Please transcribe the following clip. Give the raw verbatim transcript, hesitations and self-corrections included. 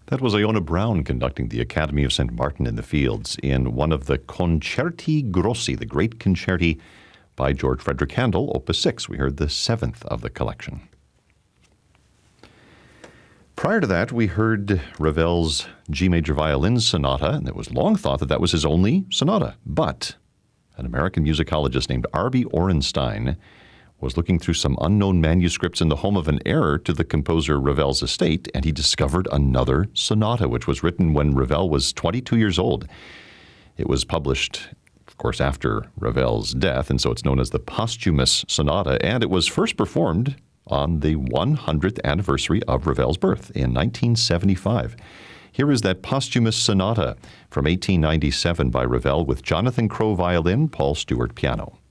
That was Iona Brown conducting the Academy of Saint Martin in the Fields in one of the Concerti Grossi, the great concerti by George Frederick Handel, Opus six. We heard the seventh of the collection. Prior to that, we heard Ravel's G major violin sonata, and it was long thought that that was his only sonata. But an American musicologist named R B Orenstein was looking through some unknown manuscripts in the home of an heir to the composer Ravel's estate, and he discovered another sonata, which was written when Ravel was twenty-two years old. It was published, of course, after Ravel's death, and so it's known as the Posthumous Sonata, and it was first performed on the one hundredth anniversary of Ravel's birth in nineteen seventy-five. Here is that Posthumous Sonata from eighteen ninety-seven by Ravel with Jonathan Crowe violin, Paul Stewart piano.